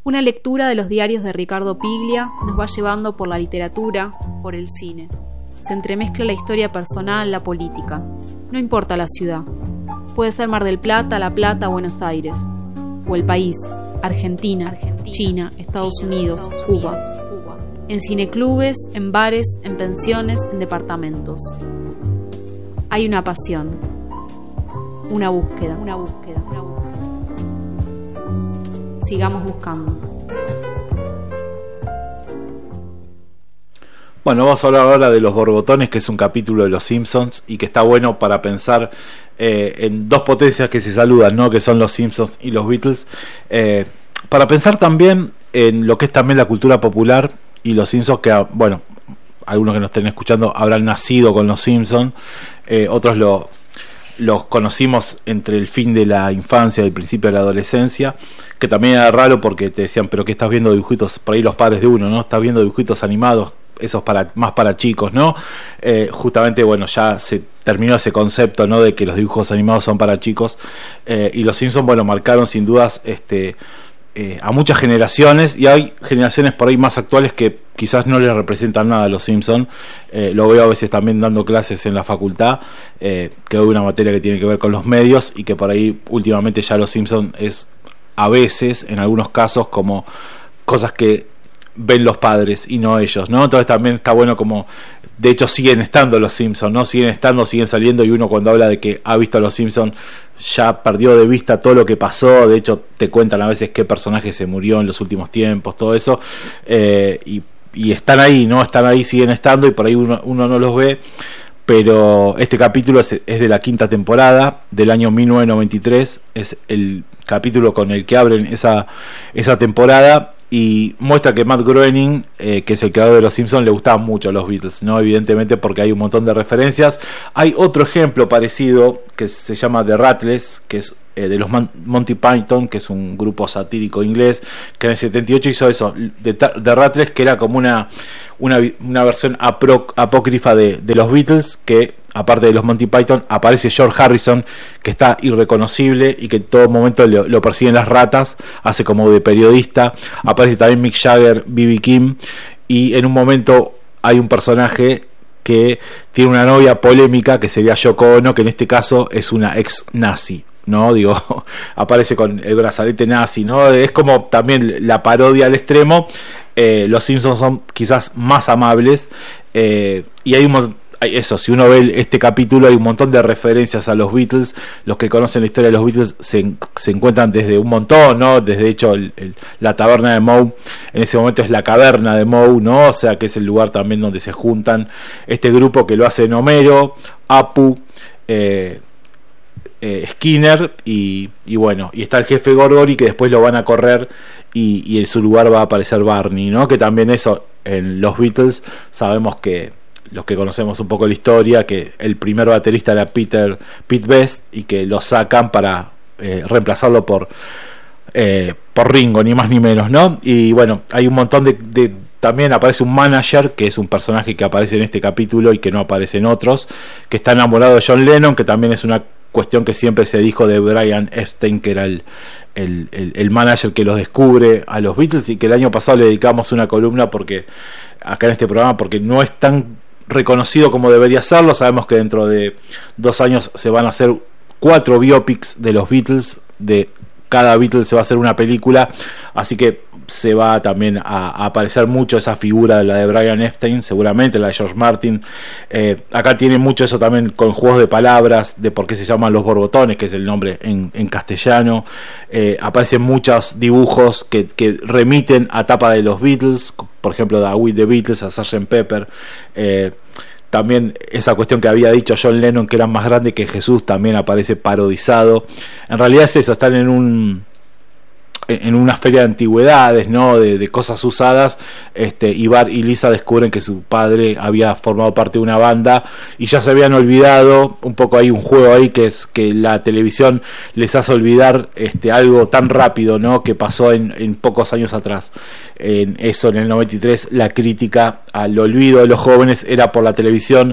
Una lectura de los diarios de Ricardo Piglia nos va llevando por la literatura, por el cine. Se entremezcla la historia personal, la política. No importa la ciudad. Puede ser Mar del Plata, La Plata, Buenos Aires. O el país, Argentina, China, Estados Unidos, Cuba. En cineclubes, en bares, en pensiones, en departamentos. Hay una pasión. Una búsqueda. Sigamos buscando. Bueno, vamos a hablar ahora de Los Borbotones, que es un capítulo de Los Simpsons y que está bueno para pensar en dos potencias que se saludan, ¿no? Que son los Simpsons y los Beatles. Para pensar también en lo que es también la cultura popular y los Simpsons, que, bueno, algunos que nos estén escuchando habrán nacido con los Simpsons, otros los conocimos entre el fin de la infancia y el principio de la adolescencia, que también era raro porque te decían, pero ¿qué estás viendo dibujitos? Por ahí los padres de uno, ¿no? Estás viendo dibujitos animados, esos más para chicos, ¿no? Justamente, bueno, ya se terminó ese concepto, ¿no? De que los dibujos animados son para chicos, y los Simpsons, bueno, marcaron sin dudas a muchas generaciones, y hay generaciones por ahí más actuales que quizás no les representan nada a los Simpsons. Lo veo a veces también dando clases en la facultad, que doy una materia que tiene que ver con los medios, y que por ahí últimamente ya los Simpsons es a veces, en algunos casos, como cosas que ven los padres y no ellos, ¿no? Entonces también está bueno, como de hecho siguen estando los Simpsons, ¿no? Siguen saliendo, y uno cuando habla de que ha visto a los Simpsons ya perdió de vista todo lo que pasó. De hecho te cuentan a veces qué personaje se murió en los últimos tiempos, todo eso, y están ahí, ¿no? Están ahí, siguen estando, y por ahí uno no los ve. Pero este capítulo es de la quinta temporada del año 1993, es el capítulo con el que abren esa temporada, y muestra que Matt Groening, que es el creador de los Simpsons, le gustaban mucho los Beatles, ¿no? Evidentemente, porque hay un montón de referencias. Hay otro ejemplo parecido que se llama The Rattles, que es de los Monty Python, que es un grupo satírico inglés, que en el 78 hizo eso, The Rattles, que era como una versión apócrifa de los Beatles, que aparte de los Monty Python aparece George Harrison, que está irreconocible y que en todo momento lo persiguen las ratas, hace como de periodista. Aparece también Mick Jagger, B.B. King, y en un momento hay un personaje que tiene una novia polémica, que sería Yoko Ono, que en este caso es una ex nazi, ¿no? Digo, aparece con el brazalete nazi, ¿no? Es como también la parodia al extremo. Los Simpsons son quizás más amables, y hay eso, si uno ve este capítulo, hay un montón de referencias a los Beatles. Los que conocen la historia de los Beatles se encuentran desde un montón, ¿no? Desde hecho la taberna de Moe, en ese momento es la caverna de Moe, ¿no? O sea, que es el lugar también donde se juntan este grupo, que lo hacen Homero, Apu, Skinner, y bueno, y está el jefe Gorgory, que después lo van a correr, y en su lugar va a aparecer Barney, ¿no? Que también eso, en los Beatles sabemos que los que conocemos un poco la historia, que el primer baterista era Pete Best, y que lo sacan para reemplazarlo por Ringo, ni más ni menos, ¿no? Y bueno, hay un montón de también aparece un manager, que es un personaje que aparece en este capítulo y que no aparece en otros, que está enamorado de John Lennon, que también es una cuestión que siempre se dijo de Brian Epstein, que era el manager que los descubre a los Beatles, y que el año pasado le dedicamos una columna acá en este programa, porque no es tan reconocido como debería serlo. Sabemos que dentro de 2 años se van a hacer 4 biopics de los Beatles, de cada Beatle se va a hacer una película, así que se va también a aparecer mucho esa figura de la de Brian Epstein, seguramente la de George Martin. Acá tiene mucho eso también con juegos de palabras, de por qué se llaman Los Borbotones, que es el nombre en castellano. Aparecen muchos dibujos que remiten a tapa de los Beatles, por ejemplo de With the Beatles, a Sgt. Pepper. También esa cuestión que había dicho John Lennon, que era más grande que Jesús, también aparece parodizado. En realidad es eso, están en una feria de antigüedades, ¿no? De cosas usadas, y Bart y Lisa descubren que su padre había formado parte de una banda y ya se habían olvidado. Un poco hay un juego ahí, que es que la televisión les hace olvidar algo tan rápido, ¿no? Que pasó en pocos años atrás. En el 93, la crítica al olvido de los jóvenes era por la televisión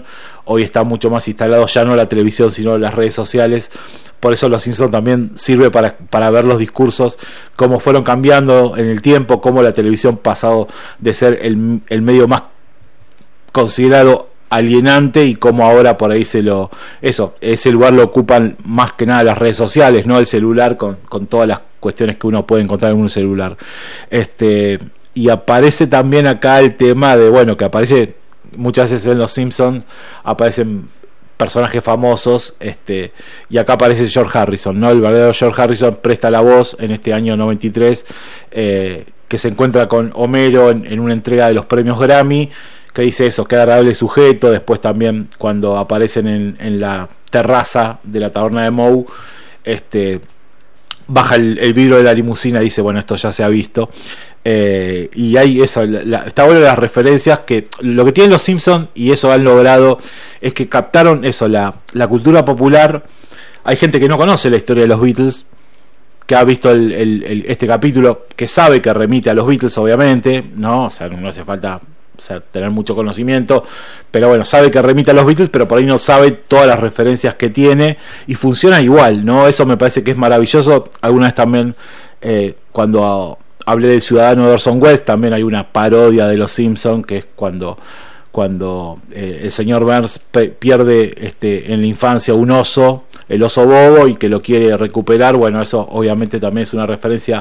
hoy está mucho más instalado ya no la televisión sino las redes sociales. Por eso Los Simpsons también sirve para ver los discursos, cómo fueron cambiando en el tiempo, cómo la televisión pasado de ser el medio más considerado alienante y cómo ahora por ahí ese lugar lo ocupan más que nada las redes sociales, no el celular con todas las cuestiones que uno puede encontrar en un celular. Y aparece también acá el tema de, bueno, que aparece muchas veces en Los Simpsons, aparecen personajes famosos, y acá aparece George Harrison, ¿no? El verdadero George Harrison presta la voz en este año 93, que se encuentra con Homero en una entrega de los premios Grammy, que dice eso, qué agradable sujeto. Después también cuando aparecen en la terraza de la taberna de Moe, baja el vidrio de la limusina y dice, bueno, esto ya se ha visto. Y hay eso, está bueno las referencias, que lo que tienen Los Simpsons, y eso han logrado, es que captaron eso, la cultura popular. Hay gente que no conoce la historia de los Beatles, que ha visto este capítulo, que sabe que remite a los Beatles, obviamente, ¿no? O sea, no hace falta tener mucho conocimiento, pero bueno, sabe que remite a los Beatles, pero por ahí no sabe todas las referencias que tiene, y funciona igual, ¿no? Eso me parece que es maravilloso. Alguna vez también, cuando hablé del ciudadano de Orson Welles, también hay una parodia de Los Simpsons, que es cuando el señor Burns pierde en la infancia un oso, el oso Bobo, y que lo quiere recuperar. Bueno, eso obviamente también es una referencia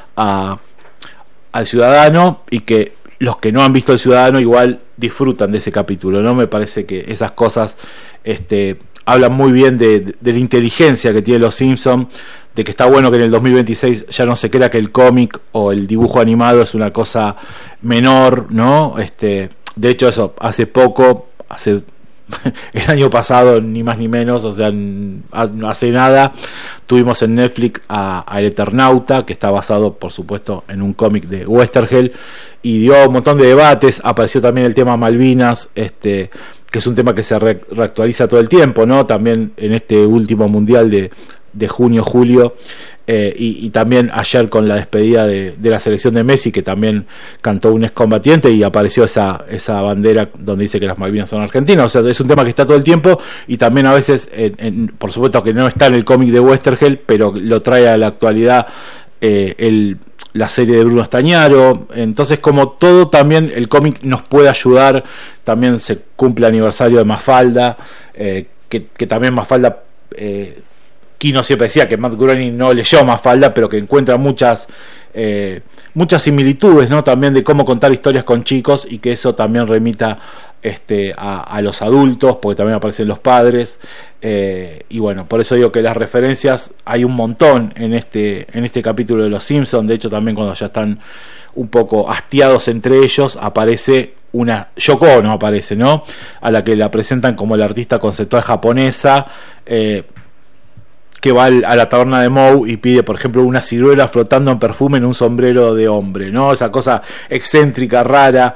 al ciudadano, y que los que no han visto El Ciudadano igual disfrutan de ese capítulo, ¿no? Me parece que esas cosas hablan muy bien de la inteligencia que tiene Los Simpsons, de que está bueno que en el 2026 ya no se crea que el cómic o el dibujo animado es una cosa menor, ¿no? De hecho, eso, hace el año pasado, ni más ni menos, o sea, no hace nada, tuvimos en Netflix a El Eternauta, que está basado, por supuesto, en un cómic de Westergel, y dio un montón de debates. Apareció también el tema Malvinas, que es un tema que se reactualiza todo el tiempo, ¿no? También en este último mundial de junio-julio, y también ayer con la despedida de la selección de Messi, que también cantó un excombatiente y apareció esa bandera donde dice que las Malvinas son argentinas. O sea, es un tema que está todo el tiempo, y también a veces, por supuesto que no está en el cómic de Westergel, pero lo trae a la actualidad la serie de Bruno Estañaro. Entonces, como todo, también el cómic nos puede ayudar. También se cumple el aniversario de Mafalda, que también Mafalda, Kino siempre decía que Matt Groening no leyó Mafalda, pero que encuentra muchas similitudes, ¿no? También de cómo contar historias con chicos, y que eso también remita a los adultos, porque también aparecen los padres, y bueno, por eso digo que las referencias hay un montón en este capítulo de Los Simpsons. De hecho, también cuando ya están un poco hastiados entre ellos, aparece una Yoko Ono, aparece, ¿no? A la que la presentan como la artista conceptual japonesa, que va a la taberna de Moe y pide, por ejemplo, una ciruela flotando en perfume en un sombrero de hombre, ¿no? Esa cosa excéntrica, rara.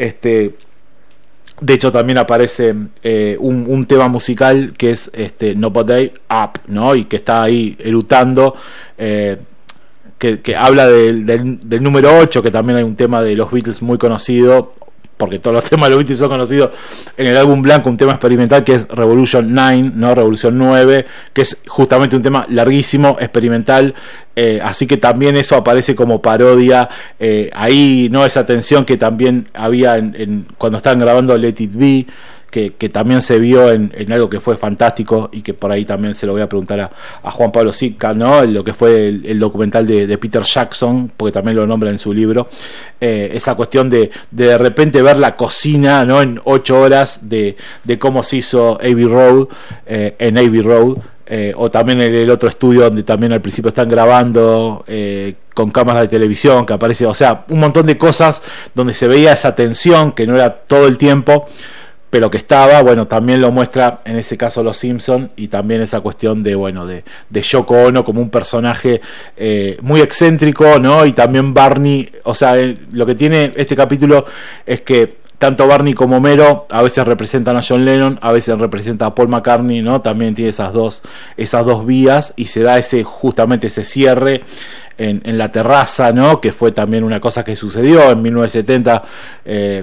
De hecho, también aparece un tema musical que es Nobody Up, ¿no? Y que está ahí erutando, que habla del número 8, que también hay un tema de los Beatles muy conocido, porque todos los temas de los Beatles son conocidos, en el álbum blanco, un tema experimental que es Revolution 9, ¿no? Revolución 9, que es justamente un tema larguísimo, experimental, así que también eso aparece como parodia, ahí, ¿no? Esa tensión que también había cuando estaban grabando Let It Be, que también se vio en algo que fue fantástico, y que por ahí también se lo voy a preguntar a Juan Pablo Sica, ¿no? Lo que fue el documental de Peter Jackson, porque también lo nombra en su libro, esa cuestión de repente ver la cocina, ¿no? En 8 horas de cómo se hizo Abbey Road, en Abbey Road, o también en el otro estudio donde también al principio están grabando con cámaras de televisión, que aparece, o sea, un montón de cosas donde se veía esa tensión que no era todo el tiempo, pero que estaba. Bueno, también lo muestra en ese caso Los Simpson, y también esa cuestión de Yoko Ono como un personaje muy excéntrico, ¿no? Y también Barney, o sea, lo que tiene este capítulo es que tanto Barney como Homero a veces representan a John Lennon, a veces representan a Paul McCartney, ¿no? También tiene esas dos vías, y se da justamente ese cierre en la terraza, ¿no? Que fue también una cosa que sucedió en 1970,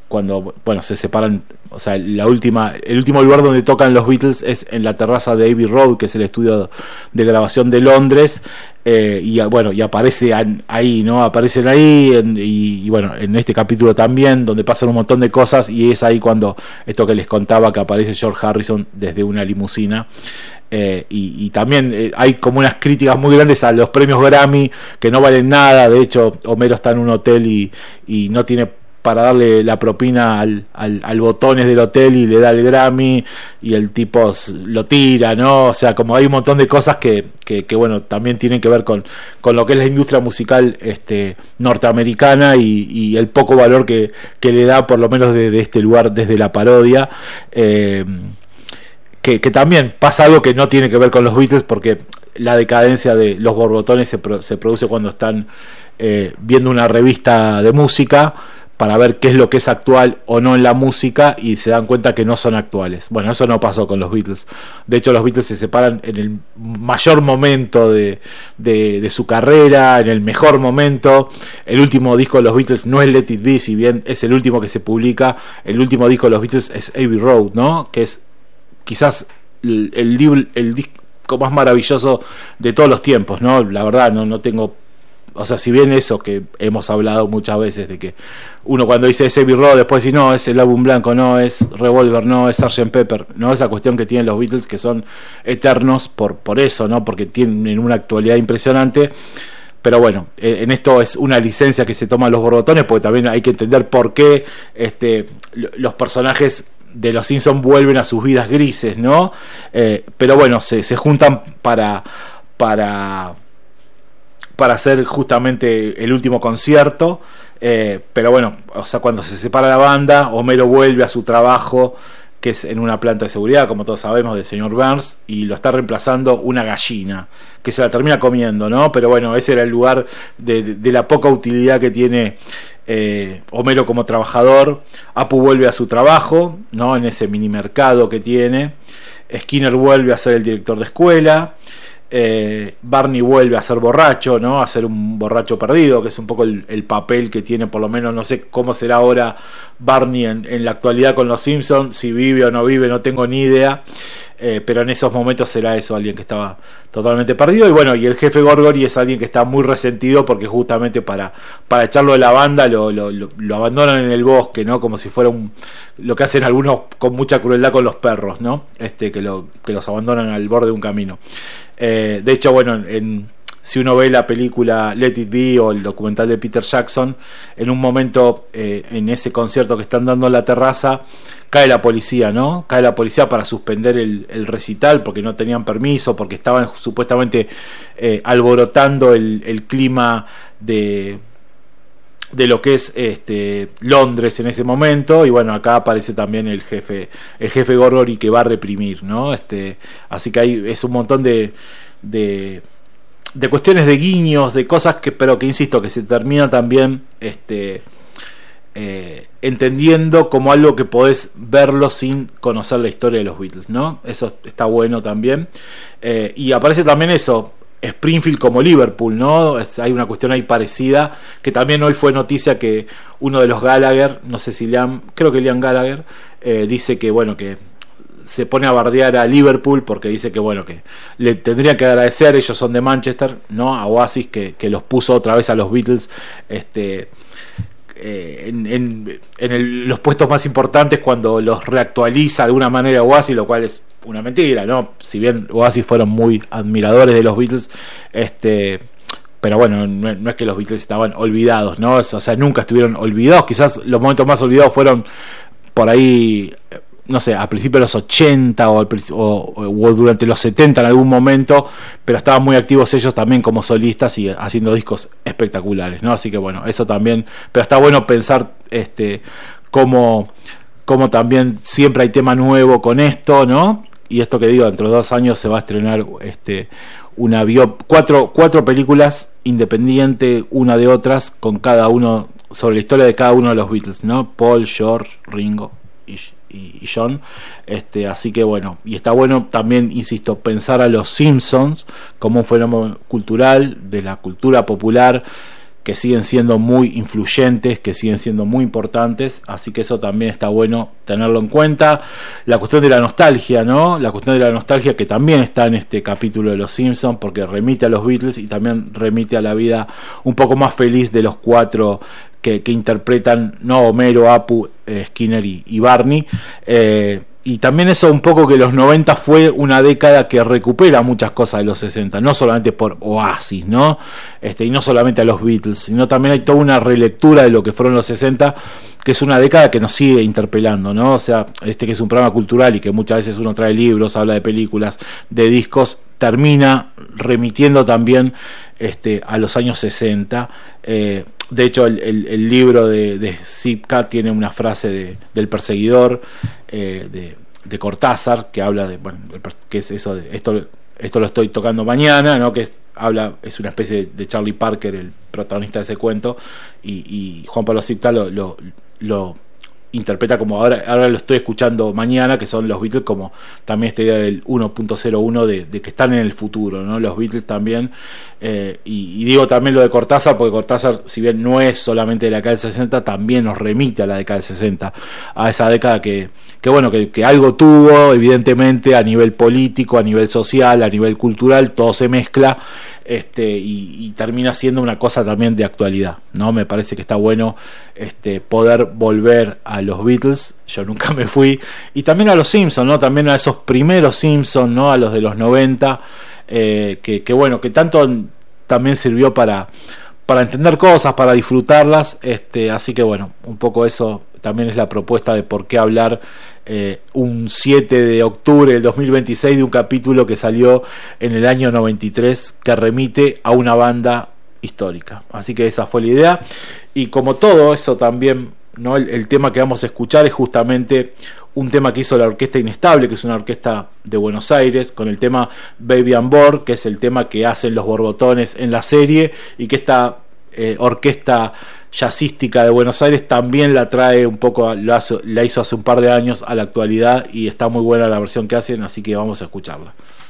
cuando bueno, se separan. O sea, el último lugar donde tocan los Beatles es en la terraza de Abbey Road, que es el estudio de grabación de Londres, y bueno, y aparecen ahí, ¿no? Aparecen ahí, y bueno, en este capítulo también, donde pasan un montón de cosas, y es ahí cuando, esto que les contaba, que aparece George Harrison desde una limusina. Y también hay como unas críticas muy grandes a los premios Grammy, que no valen nada. De hecho, Homero está en un hotel y no tiene para darle la propina al botones del hotel, y le da el Grammy y el tipo lo tira, ¿no? O sea, como hay un montón de cosas que bueno, también tienen que ver con lo que es la industria musical norteamericana, y el poco valor que le da, por lo menos de este lugar, desde la parodia. Que también pasa algo que no tiene que ver con los Beatles, porque la decadencia de los borbotones se produce cuando están viendo una revista de música para ver qué es lo que es actual o no en la música, y se dan cuenta que no son actuales. Bueno, eso no pasó con los Beatles. De hecho, los Beatles se separan en el mayor momento de su carrera, en el mejor momento. El último disco de los Beatles no es Let It Be, si bien es el último que se publica. El último disco de los Beatles es Abbey Road, ¿no? Que es quizás el disco más maravilloso de todos los tiempos, ¿no? La verdad, no tengo... O sea, si bien eso que hemos hablado muchas veces, de que uno cuando dice ese Abbey Road, después dice, no, es el álbum blanco, no, es Revolver, no, es Sgt. Pepper, no, esa cuestión que tienen los Beatles, que son eternos por eso, ¿no? Porque tienen una actualidad impresionante. Pero bueno, en esto es una licencia que se toman los borbotones, porque también hay que entender por qué los personajes de los Simpsons vuelven a sus vidas grises, ¿no? Pero bueno, se juntan para hacer justamente el último concierto. Pero bueno, o sea, cuando se separa la banda, Homero vuelve a su trabajo, que es en una planta de seguridad, como todos sabemos, del señor Burns, y lo está reemplazando una gallina, que se la termina comiendo, ¿no? Pero bueno, ese era el lugar de la poca utilidad que tiene Homero como trabajador. Apu vuelve a su trabajo, ¿no? En ese mini mercado que tiene. Skinner vuelve a ser el director de escuela. Barney vuelve a ser borracho, ¿no? A ser un borracho perdido, que es un poco el papel que tiene, por lo menos. No sé cómo será ahora Barney en la actualidad con los Simpsons, si vive o no vive, no tengo ni idea. Pero en esos momentos será eso, alguien que estaba totalmente perdido. Y bueno, y el jefe Gorgory es alguien que está muy resentido, porque justamente para echarlo de la banda lo abandonan en el bosque, ¿no? Como si fuera lo que hacen algunos con mucha crueldad con los perros, ¿no? Que los abandonan al borde de un camino. De hecho, bueno, si uno ve la película Let It Be o el documental de Peter Jackson, en un momento, en ese concierto que están dando en la terraza, cae la policía, ¿no? Cae la policía para suspender el recital, porque no tenían permiso, porque estaban supuestamente alborotando el clima de lo que es Londres en ese momento. Y bueno, acá aparece también el jefe Gorgory, que va a reprimir, ¿no? Así que es un montón de cuestiones, de guiños, de cosas pero que insisto, que se termina también entendiendo como algo que podés verlo sin conocer la historia de los Beatles, ¿no? Eso está bueno también. Y aparece también eso, Springfield como Liverpool, ¿no? Hay una cuestión ahí parecida, que también hoy fue noticia, que uno de los Gallagher, no sé si creo que Liam Gallagher, dice que bueno, que se pone a bardear a Liverpool, porque dice que bueno, que le tendría que agradecer, ellos son de Manchester, ¿no? A Oasis, que los puso otra vez a los Beatles en los puestos más importantes, cuando los reactualiza de alguna manera Oasis, lo cual es una mentira, ¿no? Si bien Oasis fueron muy admiradores de los Beatles, pero bueno, no es que los Beatles estaban olvidados, ¿no? O sea, nunca estuvieron olvidados. Quizás los momentos más olvidados fueron por ahí, no sé, a principios de los 80 o durante los 70 en algún momento, pero estaban muy activos ellos también como solistas y haciendo discos espectaculares, ¿no? Así que bueno, eso también, pero está bueno pensar cómo también siempre hay tema nuevo con esto, ¿no? Y esto que digo, dentro de 2 años se va a estrenar cuatro películas independientes una de otras, con cada uno, sobre la historia de cada uno de los Beatles, ¿no? Paul, George, Ringo y John. Así que bueno, y está bueno también, insisto, pensar a los Simpsons como un fenómeno cultural, de la cultura popular, que siguen siendo muy influyentes, que siguen siendo muy importantes, así que eso también está bueno tenerlo en cuenta. La cuestión de la nostalgia, ¿no? La cuestión de la nostalgia que también está en este capítulo de Los Simpsons, porque remite a los Beatles y también remite a la vida un poco más feliz de los cuatro que interpretan, ¿no? Homero, Apu, Skinner y Barney. Y también eso un poco que los 90 fue una década que recupera muchas cosas de los 60, no solamente por Oasis, ¿no? Y no solamente a los Beatles, sino también hay toda una relectura de lo que fueron los 60, que es una década que nos sigue interpelando, ¿no? O sea, que es un programa cultural y que muchas veces uno trae libros, habla de películas, de discos, termina remitiendo también a los años 60. De hecho, el libro de Zipka tiene una frase del perseguidor de Cortázar, que habla de, bueno, que es eso de esto lo estoy tocando mañana, ¿no? Que es una especie de Charlie Parker, el protagonista de ese cuento, y Juan Pablo Zipka lo interpreta como ahora lo estoy escuchando mañana, que son los Beatles, como también esta idea del 1.01 de que están en el futuro, ¿no? Los Beatles también, y digo también lo de Cortázar, porque Cortázar, si bien no es solamente de la década del 60, también nos remite a la década del 60, a esa década que algo tuvo, evidentemente, a nivel político, a nivel social, a nivel cultural, todo se mezcla, y termina siendo una cosa también de actualidad, ¿no? Me parece que está bueno poder volver a los Beatles, yo nunca me fui, y también a los Simpsons, ¿no? También a esos primeros Simpsons, ¿no? A los de los 90, que bueno, que tanto también sirvió para entender cosas, para disfrutarlas, así que bueno, un poco eso también es la propuesta de por qué hablar un 7 de octubre del 2026 de un capítulo que salió en el año 93, que remite a una banda histórica. Así que esa fue la idea, y como todo eso también, ¿no? El tema que vamos a escuchar es justamente un tema que hizo la Orquesta Inestable, que es una orquesta de Buenos Aires, con el tema Baby on Board, que es el tema que hacen los Borbotones en la serie, y que esta orquesta jazzística de Buenos Aires también la trae un poco, la hizo hace un par de años a la actualidad, y está muy buena la versión que hacen, así que vamos a escucharla.